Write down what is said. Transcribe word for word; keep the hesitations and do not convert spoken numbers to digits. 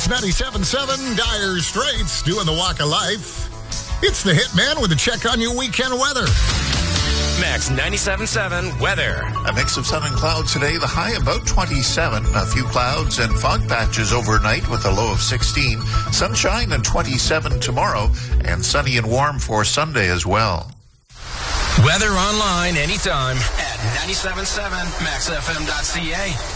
Max ninety-seven point seven, Dire Straits doing the Walk of Life. It's the Hitman with a check on your weekend weather. Max ninety-seven point seven weather. A mix of sun and clouds today, the high about twenty-seven. A few clouds and fog patches overnight with a low of sixteen. Sunshine and twenty-seven tomorrow, and sunny and warm for Sunday as well. Weather online anytime at ninety-seven point seven max f m dot c a.